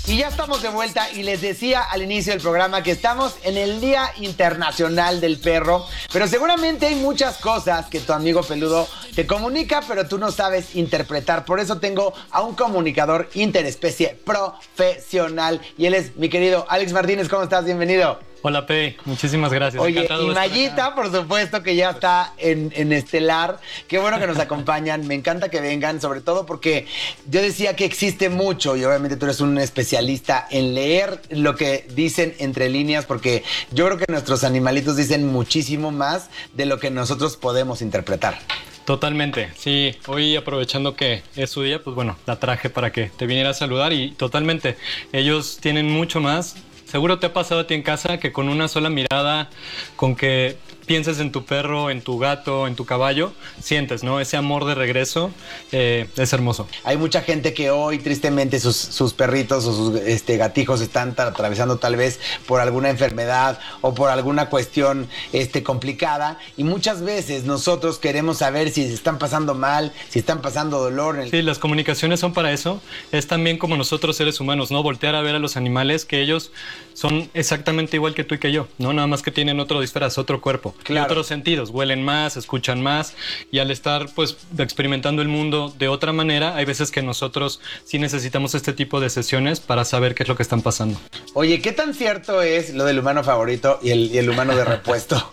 Y ya estamos de vuelta y les decía al inicio del programa que estamos en el Día Internacional del Perro, pero seguramente hay muchas cosas que tu amigo peludo te comunica, pero tú no sabes interpretar. Por eso tengo a un comunicador interespecie profesional y él es mi querido Alex Martínez. ¿Cómo estás? Bienvenido. Hola, P. Muchísimas gracias. Oye, encantado y Mayita, por supuesto, que ya está en Estelar. Qué bueno que nos acompañan. Me encanta que vengan, sobre todo porque yo decía que existe mucho y obviamente tú eres un especialista en leer lo que dicen entre líneas, porque yo creo que nuestros animalitos dicen muchísimo más de lo que nosotros podemos interpretar. Totalmente, sí. Hoy aprovechando que es su día, pues bueno, la traje para que te viniera a saludar y totalmente. Ellos tienen mucho más. Seguro te ha pasado a ti en casa que con una sola mirada, con que pienses en tu perro, en tu gato, en tu caballo, sientes, ¿no? Ese amor de regreso es hermoso. Hay mucha gente que hoy, tristemente, sus perritos o sus gatijos están atravesando tal vez por alguna enfermedad o por alguna cuestión complicada. Y muchas veces nosotros queremos saber si se están pasando mal, si están pasando dolor. Sí, las comunicaciones son para eso. Es también como nosotros seres humanos, ¿no? Voltear a ver a los animales, que ellos son exactamente igual que tú y que yo, ¿no? Nada más que tienen otro disfraz, otro cuerpo. Claro. Y otros sentidos, huelen más, escuchan más, y al estar pues experimentando el mundo de otra manera, hay veces que nosotros sí necesitamos este tipo de sesiones para saber qué es lo que están pasando. Oye, ¿qué tan cierto es lo del humano favorito y el humano de repuesto?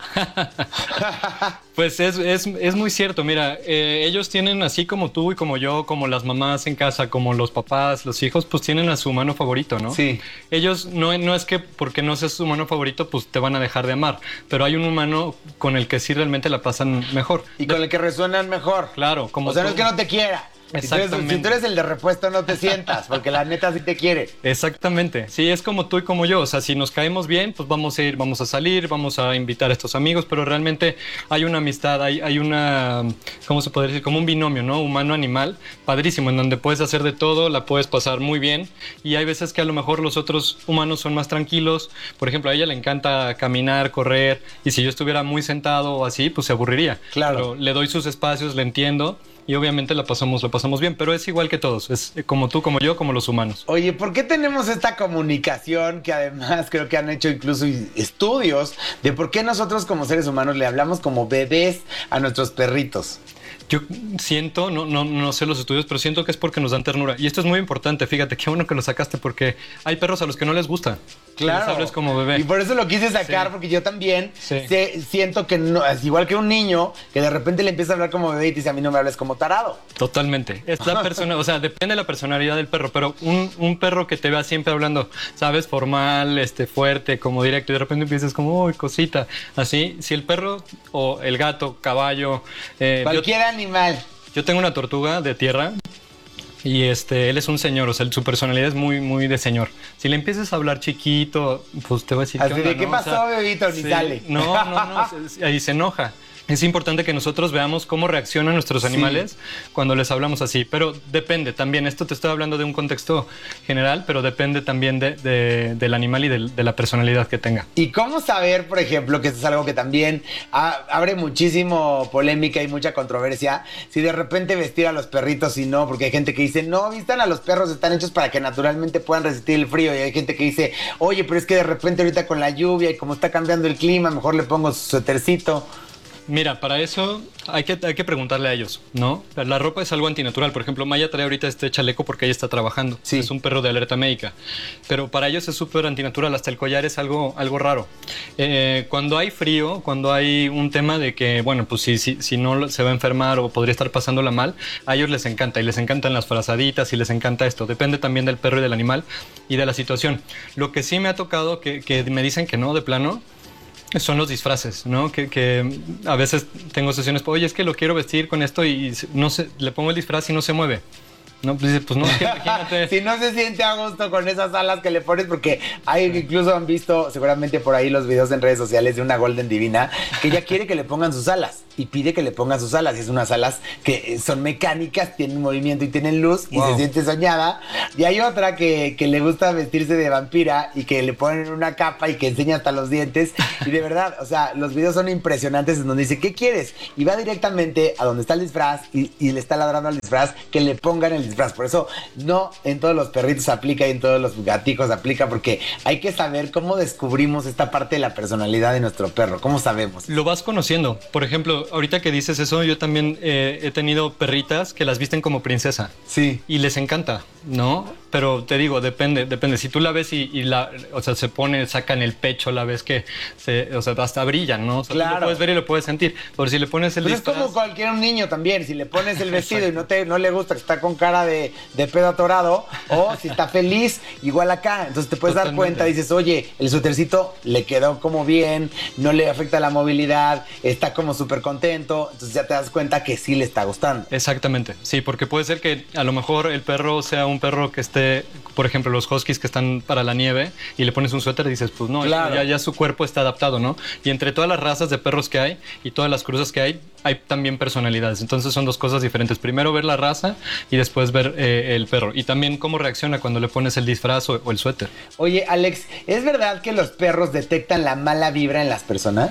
Pues es muy cierto. Mira, ellos tienen, así como tú y como yo, como las mamás en casa, como los papás, los hijos, pues tienen a su humano favorito, ¿no? Sí. Ellos no es que porque no seas su humano favorito, pues te van a dejar de amar, pero hay un humano con el que sí realmente la pasan mejor. Y con el que resuenan mejor. Claro, como o sea, tú. No es que no te quiera. Exactamente. Si tú eres el de repuesto, no te sientas, porque la neta sí te quiere. Exactamente. Sí, es como tú y como yo. O sea, si nos caemos bien, pues vamos a salir, vamos a invitar a estos amigos, pero realmente hay una amistad, hay una, ¿cómo se puede decir? Como un binomio, ¿no? Humano-animal, padrísimo, en donde puedes hacer de todo, la puedes pasar muy bien. Y hay veces que a lo mejor los otros humanos son más tranquilos. Por ejemplo, a ella le encanta caminar, correr, y si yo estuviera muy sentado o así, pues se aburriría. Claro. Pero le doy sus espacios, le entiendo. Y obviamente la pasamos bien, pero es igual que todos, es como tú, como yo, como los humanos. Oye, ¿por qué tenemos esta comunicación que además creo que han hecho incluso estudios de por qué nosotros como seres humanos le hablamos como bebés a nuestros perritos? Yo siento, no sé los estudios, pero siento que es porque nos dan ternura. Y esto es muy importante, fíjate, qué bueno que lo sacaste, porque hay perros a los que no les gusta. Claro. Que les hables como bebé. Y por eso lo quise sacar, sí. Porque yo también siento que no, es igual que un niño que de repente le empieza a hablar como bebé y te dice, a mí no me hables como tarado. Totalmente. Es la persona, o sea, depende de la personalidad del perro, pero un perro que te vea siempre hablando, ¿sabes? Formal, fuerte, como directo, y de repente empiezas como, uy, cosita. Así, si el perro o el gato, caballo... cualquier animal. Yo tengo una tortuga de tierra y él es un señor, o sea, su personalidad es muy, muy de señor. Si le empiezas a hablar chiquito, pues te va a decir... Así de, onda, ¿qué no? pasó, o sea, bebito? Ni sale. No, ahí se enoja. Es importante que nosotros veamos cómo reaccionan nuestros animales cuando les hablamos así, pero depende también, esto te estoy hablando de un contexto general, pero depende también del animal y de la personalidad que tenga. ¿Y cómo saber, por ejemplo, que esto es algo que también abre muchísimo polémica y mucha controversia, si de repente vestir a los perritos y no? Porque hay gente que dice, no, vistan a los perros, están hechos para que naturalmente puedan resistir el frío, y hay gente que dice, oye, pero es que de repente ahorita con la lluvia y como está cambiando el clima, mejor le pongo su suétercito. Mira, para eso hay que preguntarle a ellos, ¿no? La ropa es algo antinatural. Por ejemplo, Maya trae ahorita este chaleco porque ella está trabajando. Sí. Es un perro de alerta médica. Pero para ellos es súper antinatural. Hasta el collar es algo raro. Cuando hay frío, cuando hay un tema de que, bueno, pues si no se va a enfermar o podría estar pasándola mal, a ellos les encanta. Y les encantan las frazaditas y les encanta esto. Depende también del perro y del animal y de la situación. Lo que sí me ha tocado, que me dicen que no, de plano, son los disfraces, ¿no? Que a veces tengo sesiones, oye, es que lo quiero vestir con esto y no sé, le pongo el disfraz y no se mueve. No, pues no, es que imagínate. Si no se siente a gusto con esas alas que le pones, porque hay incluso han visto seguramente por ahí los videos en redes sociales de una Golden Divina que ya quiere que le pongan sus alas. y pide que le pongan sus alas. Y es unas alas que son mecánicas, tienen movimiento y tienen luz y se siente soñada. Y hay otra que le gusta vestirse de vampira y que le ponen una capa y que enseña hasta los dientes. Y de verdad, o sea, los videos son impresionantes en donde dice, ¿qué quieres? Y va directamente a donde está el disfraz y le está ladrando al disfraz que le pongan el disfraz. Por eso no en todos los perritos aplica y en todos los gatijos aplica, porque hay que saber cómo descubrimos esta parte de la personalidad de nuestro perro. ¿Cómo sabemos? Lo vas conociendo. Por ejemplo, ahorita que dices eso, yo también he tenido perritas que las visten como princesa. Sí. Y les encanta, ¿no? Pero te digo, depende. Si tú la ves o sea, se pone, sacan el pecho, la ves que o sea, hasta brillan, ¿no? O sea, claro. Tú lo puedes ver y lo puedes sentir. Pero si le pones el Pues disfraz... es como cualquier niño también. Si le pones el vestido y no le gusta que está con cara de pedo atorado, o si está feliz, igual acá. Entonces te puedes dar cuenta, dices, oye, el suétercito le quedó como bien, no le afecta la movilidad, está como súper contento. Entonces ya te das cuenta que sí le está gustando. Exactamente, sí, porque puede ser que a lo mejor el perro sea un perro que esté, por ejemplo, los huskies que están para la nieve y le pones un suéter y dices, pues no, claro. ya su cuerpo está adaptado, ¿no? Y entre todas las razas de perros que hay y todas las cruzas que hay también personalidades. Entonces son dos cosas diferentes. Primero ver la raza y después ver el perro. Y también cómo reacciona cuando le pones el disfraz o el suéter. Oye, Alex, ¿es verdad que los perros detectan la mala vibra en las personas?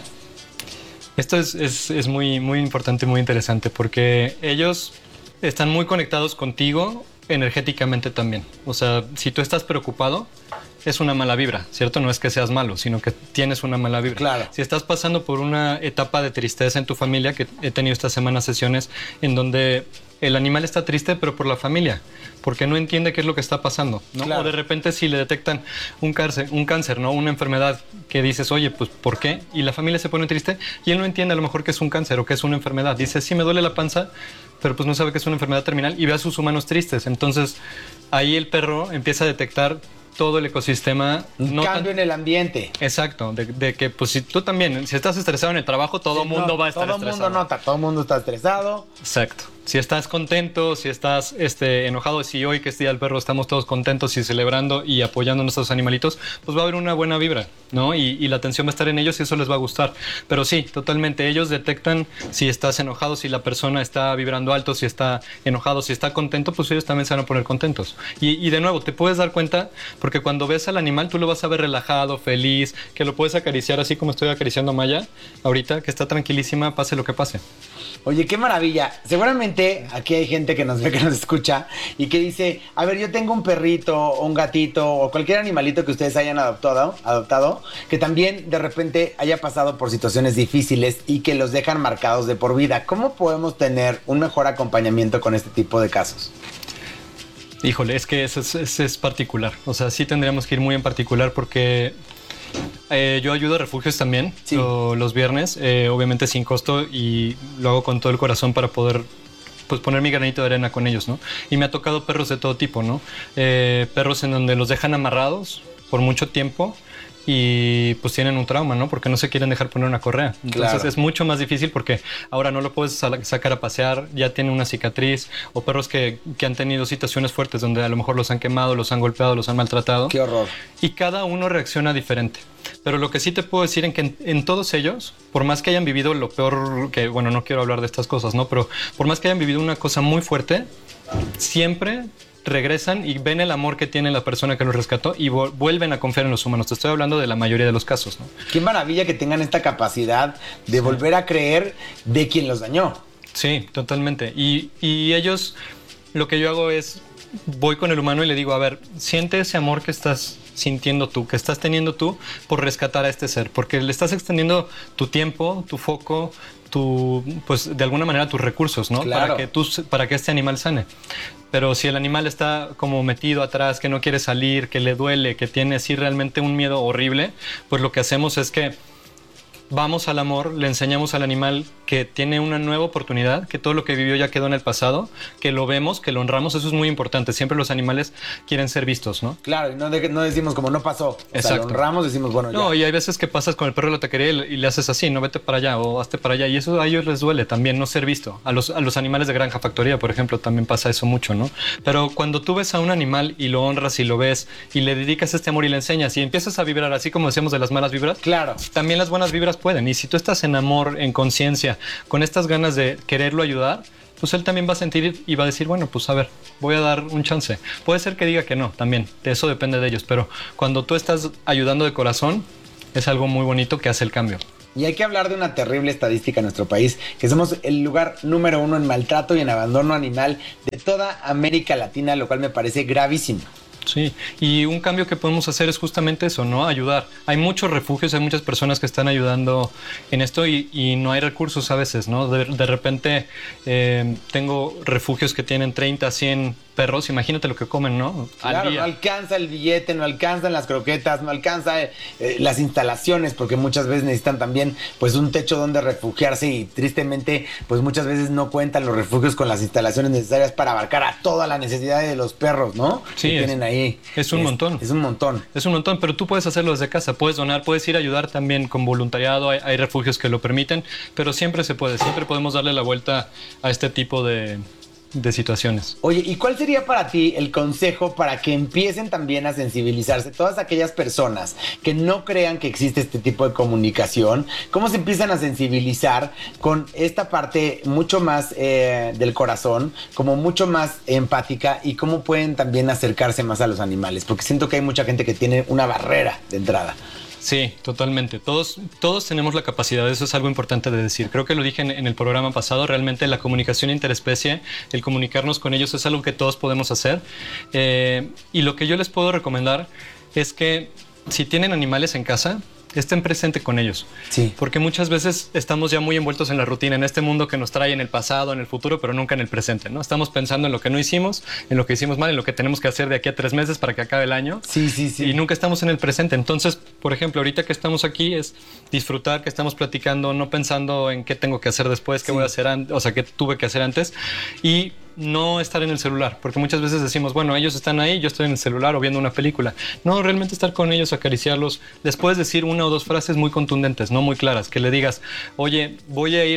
Esto es muy, muy importante, muy interesante, porque ellos están muy conectados contigo energéticamente también. O sea, si tú estás preocupado, es una mala vibra, ¿cierto? No es que seas malo, sino que tienes una mala vibra. Claro. Si estás pasando por una etapa de tristeza en tu familia, que he tenido esta semana sesiones en donde el animal está triste, pero por la familia, porque no entiende qué es lo que está pasando, ¿no? Claro. O de repente si le detectan un cáncer, ¿no? Una enfermedad que dices, oye, pues ¿por qué? Y la familia se pone triste y él no entiende a lo mejor que es un cáncer o que es una enfermedad. Dice, sí, me duele la panza, pero pues no sabe que es una enfermedad terminal y ve a sus humanos tristes. Entonces ahí el perro empieza a detectar todo el ecosistema. Un cambio en el ambiente. Exacto, de que pues si tú también, si estás estresado en el trabajo, todo el mundo va a estar estresado. Todo el mundo nota, todo el mundo está estresado. Exacto. Si estás contento, si estás enojado, si hoy que es Día del Perro estamos todos contentos y celebrando y apoyando a nuestros animalitos, pues va a haber una buena vibra, ¿no? Y la atención va a estar en ellos y eso les va a gustar. Pero sí, totalmente, ellos detectan si estás enojado, si la persona está vibrando alto, si está enojado, si está contento, pues ellos también se van a poner contentos. Y de nuevo, te puedes dar cuenta, porque cuando ves al animal, tú lo vas a ver relajado, feliz, que lo puedes acariciar así como estoy acariciando a Maya ahorita, que está tranquilísima, pase lo que pase. Oye, qué maravilla. Seguramente aquí hay gente que nos ve, que nos escucha y que dice, a ver, yo tengo un perrito o un gatito o cualquier animalito que ustedes hayan adoptado, que también de repente haya pasado por situaciones difíciles y que los dejan marcados de por vida. ¿Cómo podemos tener un mejor acompañamiento con este tipo de casos? Híjole, es que eso es particular. O sea, sí tendríamos que ir muy en particular porque... yo ayudo a refugios también, sí, los viernes, obviamente sin costo, y lo hago con todo el corazón para poder pues poner mi granito de arena con ellos, ¿no? Y me ha tocado perros de todo tipo, ¿no? Perros en donde los dejan amarrados por mucho tiempo y pues tienen un trauma, ¿no? Porque no se quieren dejar poner una correa. Entonces claro, es mucho más difícil porque ahora no lo puedes sacar a pasear, ya tiene una cicatriz, o perros que han tenido situaciones fuertes donde a lo mejor los han quemado, los han golpeado, los han maltratado. ¡Qué horror! Y cada uno reacciona diferente. Pero lo que sí te puedo decir es que en todos ellos, por más que hayan vivido lo peor, que bueno, no quiero hablar de estas cosas, ¿no? Pero por más que hayan vivido una cosa muy fuerte, siempre regresan y ven el amor que tiene la persona que los rescató y vuelven a confiar en los humanos. Te estoy hablando de la mayoría de los casos, ¿no? Qué maravilla que tengan esta capacidad de volver a creer de quien los dañó. Sí, totalmente. Y ellos, lo que yo hago es, voy con el humano y le digo, a ver, siente ese amor que estás sintiendo tú, que estás teniendo tú por rescatar a este ser, porque le estás extendiendo tu tiempo, tu foco, pues de alguna manera tus recursos, ¿no? Claro. Para que este animal sane. Pero si el animal está como metido atrás, que no quiere salir, que le duele, que tiene así realmente un miedo horrible, pues lo que hacemos es que vamos al amor, le enseñamos al animal que tiene una nueva oportunidad, que todo lo que vivió ya quedó en el pasado, que lo vemos, que lo honramos. Eso es muy importante. Siempre los animales quieren ser vistos, ¿no? Claro, y no decimos como no pasó. Exacto. O sea, lo honramos, decimos bueno, ya. No, y hay veces que pasas con el perro de la taquería y le haces así, no, vete para allá o hazte para allá. Y eso a ellos les duele también, no ser visto. A los animales de granja factoría, por ejemplo, también pasa eso mucho, ¿no? Pero cuando tú ves a un animal y lo honras y lo ves y le dedicas este amor y le enseñas y empiezas a vibrar, así como decíamos de las malas vibras, claro, también las buenas vibras personas pueden. Y si tú estás en amor, en conciencia, con estas ganas de quererlo ayudar, pues él también va a sentir y va a decir, bueno, pues a ver, voy a dar un chance. Puede ser que diga que no, también, eso depende de ellos, pero cuando tú estás ayudando de corazón, es algo muy bonito que hace el cambio. Y hay que hablar de una terrible estadística en nuestro país, que somos el lugar número 1 en maltrato y en abandono animal de toda América Latina, lo cual me parece gravísimo. Sí, y un cambio que podemos hacer es justamente eso, ¿no? Ayudar. Hay muchos refugios, hay muchas personas que están ayudando en esto y no hay recursos a veces, ¿no? De repente tengo refugios que tienen 30, 100 perros, imagínate lo que comen, ¿no? Claro, no alcanza el billete, no alcanzan las croquetas, no alcanza las instalaciones, porque muchas veces necesitan también pues un techo donde refugiarse y tristemente pues muchas veces no cuentan los refugios con las instalaciones necesarias para abarcar a toda la necesidad de los perros, ¿no? Sí, que tienen ahí. Es un montón. Es un montón. Es un montón, pero tú puedes hacerlo desde casa, puedes donar, puedes ir a ayudar también con voluntariado, hay refugios que lo permiten, pero siempre se puede, siempre podemos darle la vuelta a este tipo de situaciones. Oye, ¿y cuál sería para ti el consejo para que empiecen también a sensibilizarse todas aquellas personas que no crean que existe este tipo de comunicación? ¿Cómo se empiezan a sensibilizar con esta parte mucho más del corazón, como mucho más empática, y cómo pueden también acercarse más a los animales? Porque siento que hay mucha gente que tiene una barrera de entrada. Sí, totalmente. Todos tenemos la capacidad, eso es algo importante de decir. Creo que lo dije en el programa pasado, realmente la comunicación interespecie, el comunicarnos con ellos es algo que todos podemos hacer. Y lo que yo les puedo recomendar es que si tienen animales en casa, estén presentes con ellos. Sí. Porque muchas veces estamos ya muy envueltos en la rutina, en este mundo que nos trae en el pasado, en el futuro, pero nunca en el presente, ¿no? Estamos pensando en lo que no hicimos, en lo que hicimos mal, en lo que tenemos que hacer de aquí a 3 meses para que acabe el año. Sí, sí, sí. Y nunca estamos en el presente. Entonces, por ejemplo, ahorita que estamos aquí es disfrutar, que estamos platicando, no pensando en qué tengo que hacer después, qué voy a hacer antes, o sea, qué tuve que hacer antes. Y no estar en el celular, porque muchas veces decimos, bueno, ellos están ahí, yo estoy en el celular o viendo una película. No, realmente estar con ellos, acariciarlos. Les puedes decir 1 o 2 frases muy contundentes, no muy claras, que le digas, oye, voy a ir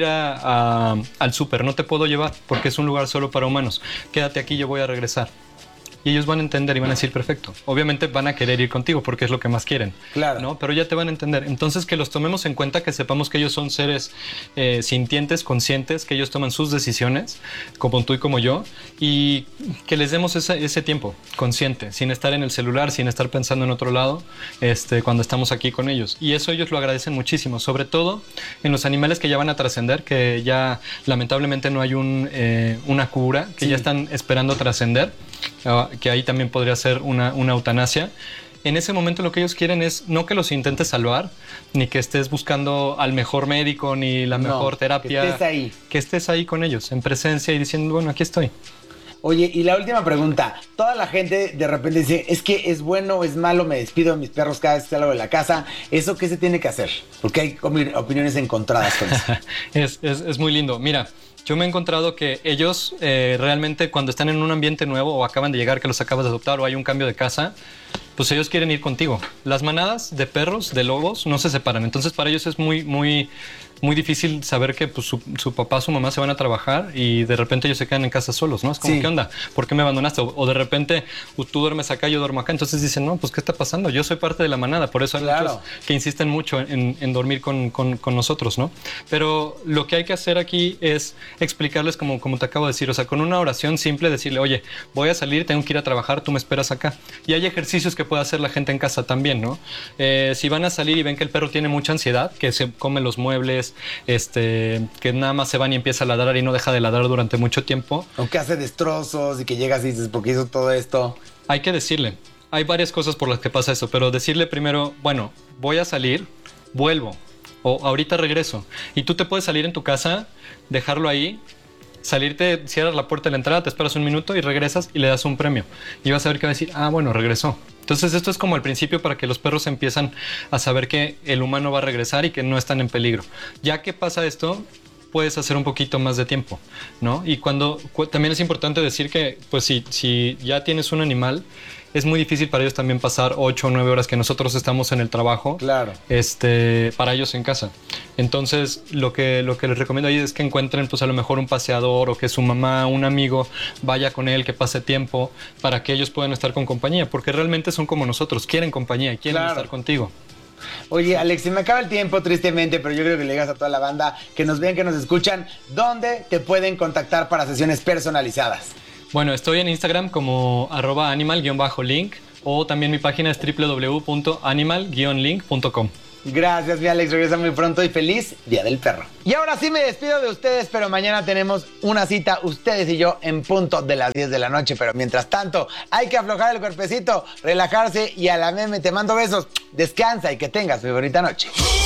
al súper, no te puedo llevar porque es un lugar solo para humanos. Quédate aquí, yo voy a regresar. Y ellos van a entender y van a decir, perfecto. Obviamente van a querer ir contigo porque es lo que más quieren. Claro. ¿No? Pero ya te van a entender. Entonces, que los tomemos en cuenta, que sepamos que ellos son seres sintientes, conscientes, que ellos toman sus decisiones, como tú y como yo, y que les demos ese tiempo consciente, sin estar en el celular, sin estar pensando en otro lado, cuando estamos aquí con ellos. Y eso ellos lo agradecen muchísimo, sobre todo en los animales que ya van a trascender, que ya lamentablemente no hay una cura, que ya están esperando trascender. Que ahí también podría ser una eutanasia. En ese momento lo que ellos quieren es no que los intentes salvar, ni que estés buscando al mejor médico, ni la mejor terapia. Que estés ahí. Que estés ahí con ellos, en presencia y diciendo, bueno, aquí estoy. Oye, y la última pregunta. Toda la gente de repente dice, es que es bueno o es malo, me despido de mis perros cada vez que salgo de la casa. ¿Eso qué se tiene que hacer? Porque hay opiniones encontradas con eso. Es muy lindo. Mira, yo me he encontrado que ellos realmente cuando están en un ambiente nuevo o acaban de llegar, que los acabas de adoptar o hay un cambio de casa, pues ellos quieren ir contigo. Las manadas de perros, de lobos, no se separan. Entonces para ellos es muy difícil saber que pues, su papá, su mamá se van a trabajar y de repente ellos se quedan en casa solos, ¿no? Es como, ¿qué onda? ¿Por qué me abandonaste? O de repente tú duermes acá, yo duermo acá. Entonces dicen, no, pues ¿qué está pasando? Yo soy parte de la manada. Por eso hay muchos que insisten mucho en dormir con nosotros, ¿no? Pero lo que hay que hacer aquí es explicarles como te acabo de decir. O sea, con una oración simple decirle, oye, voy a salir, tengo que ir a trabajar, tú me esperas acá. Y hay ejercicios que puede hacer la gente en casa también, ¿no? Si van a salir y ven que el perro tiene mucha ansiedad, que se come los muebles, que nada más se van y empieza a ladrar y no deja de ladrar durante mucho tiempo. O que hace destrozos y que llegas y dices, ¿por qué hizo todo esto? Hay que decirle. Hay varias cosas por las que pasa eso, pero decirle primero, bueno, voy a salir, vuelvo, o ahorita regreso. Y tú te puedes salir en tu casa, dejarlo ahí, salirte, cierras la puerta de la entrada, te esperas un minuto y regresas y le das un premio. Y vas a ver que va a decir, ah, bueno, regresó. Entonces esto es como el principio para que los perros empiezan a saber que el humano va a regresar y que no están en peligro. Ya que pasa esto, puedes hacer un poquito más de tiempo, ¿no? Y también es importante decir que, pues si ya tienes un animal, es muy difícil para ellos también pasar 8 o 9 horas que nosotros estamos en el trabajo. Claro. Para ellos en casa. Entonces, lo que les recomiendo ahí es que encuentren, pues a lo mejor un paseador o que su mamá, un amigo, vaya con él, que pase tiempo para que ellos puedan estar con compañía, porque realmente son como nosotros, quieren compañía y quieren estar contigo. Oye, Alex, se me acaba el tiempo, tristemente, pero yo creo que le digas a toda la banda que nos ven, que nos escuchan, ¿dónde te pueden contactar para sesiones personalizadas? Bueno, estoy en Instagram como @animal_link o también mi página es www.animal-link.com. Gracias, mi Alex. Regresa muy pronto y feliz Día del Perro. Y ahora sí me despido de ustedes, pero mañana tenemos una cita, ustedes y yo, en punto de las 10 de la noche. Pero mientras tanto, hay que aflojar el cuerpecito, relajarse y a la meme te mando besos. Descansa y que tengas muy bonita noche.